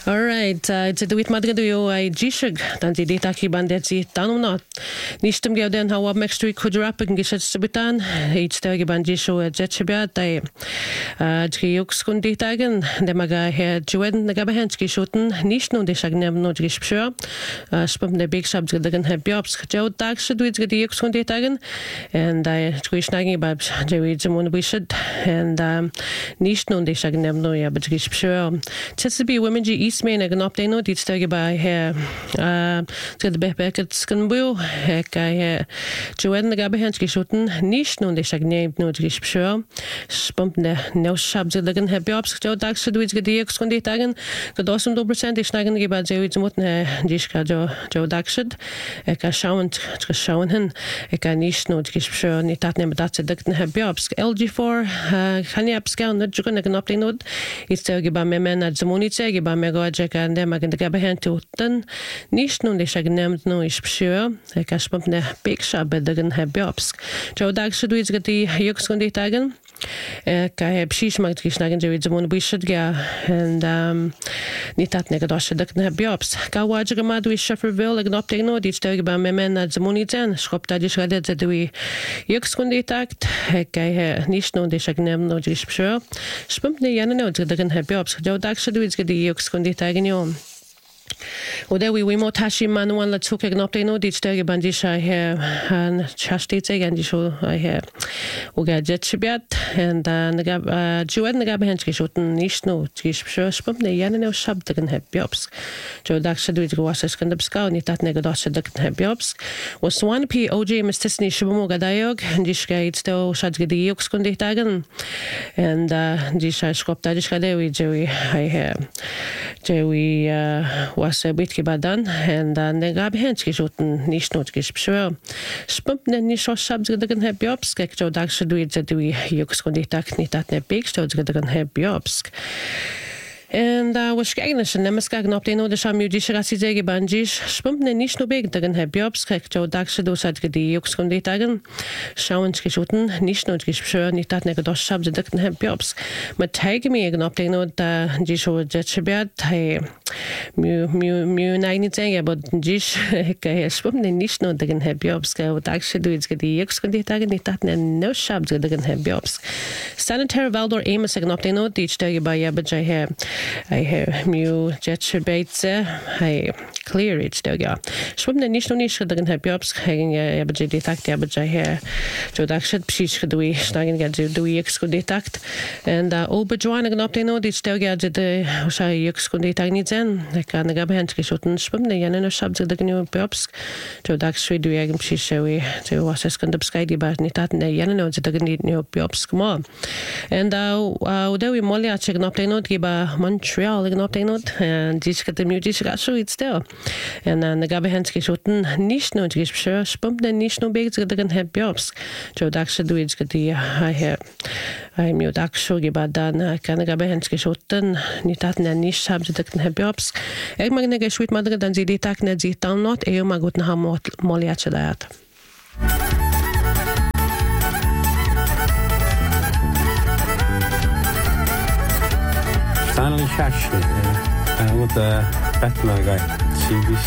All right, dywyd madryd yw ai gisig dan di dita chi bandet si dan o'n not. Nistem gael den hawa mextri kudrap yn gisig sybutan, eid steg i bandi sio jetchibiad dai. Dri yw sgwn dita agyn, de maga he diwed na gaba hens gishoten, nis nhw'n disag nem no dris psio. Spum ne big sab dryd agyn heb biobs. Jaw dag sydd wyd gyd yw sgwn dita agyn, and dwi snagi babs, dwi zymwn bwysyd, and nis nhw'n disag nem no ya bad dris psio. Tets be women ji Eastmain ag an opdaino dit stegi ba he zed bebek het skunbu ek he joen na gabe hens geschoten nicht nun de shagne no dris psho spump ne no shab zed lagen he biobs jo dag sud wit gedi ek skun dit dagen gedosum do percent is nagen ge ba je zmut ne diska jo dag sud ek a schauen hin ek a nicht no dris psho nit dat ne dat zed he biobs LG4 kan je abskaun net joen ag an opdaino it stegi ba me men at zmuni tsegi ba me Jack and them again the gabahan to then nish no they shag named no is sure I cash pump ne big shop but then have biobs Joe dag should we get the yux on the tagen ka heb shish mag trisnagen je zmon we should ga and nitat ne gadosh dak ne biobs ka wajer mad we Shefferville ag not no dit steg ba me men at zmoni ten schop da dis redet that we yux on the tagt ka nish no they shag named no is sure spump ne yana no the have biobs Joe dag should we get the yux on the tagen jo Och där vi mot hashi manual la tog jag upp no dit steg bandi sha här han chastit igen di så här och jag jetchibiat and naga jued naga behenski shoten nicht no gishpshpum ne yana no shabdagen heb jobs jo daksha du was kan dabska ni tat naga dasha dak heb jobs was one p oj mistisni shbumo gadayog di shgait sto shadgedi yoks kun dagen and di sha skop da di shgade we joey hay joey was a bit gebadan and the gab henski shoten nicht not gespür spump ne ni so shabs gedagen heb jobs gek jo dag should we do yux konditak nit dat ne big stods gedagen heb jobs and was geignes en nemaskagen op de no de sham judische rasizege banjish spump ne nicht no big dagen heb jobs gek jo dag should do sat gedi yux konditagen schauens geschoten nicht not gespür nit dat ne gedos shabs gedagen heb jobs mit tage mir op de no da ji so jetchebert hey mu nine thing but jish ke spump ne nicht no dagen heb jobs ge dag should do it's gedi yux konditagen nit dat ne no shabs gedagen heb jobs sanitary valdor amos again op de no dit stage by ja but I have mu jetchebates I clear it still ja swim ne nicht no nicht dagen heb jobs hegen ja but je detakt ja but je jo dag should psis gedui snagen ga do yx go detakt and oberjoin again op de no dit stage ja de sa yx go detakt nit zen kan ga behent geschoten swim ne ja no shabs dagen jobs jo dag should do ja psis showy jo was es kan dabskai di ba nit dat ne ja no dagen nit no jobs come and da we molia check op de no giba Montreal ag an opdainod and dis gat the music got so it's still and the gabe henski shoten nicht no dis sure spump ne nicht no big dagen heb jobs jo dag should do it gat the I mu dag show giba dan kan gabe henski shoten nit dat ne nicht hab dagen heb jobs eg mag ne geschwit madre dan sie tak net sie dan not mag gut na molia chedat Finally, Shash, with the Batman guy.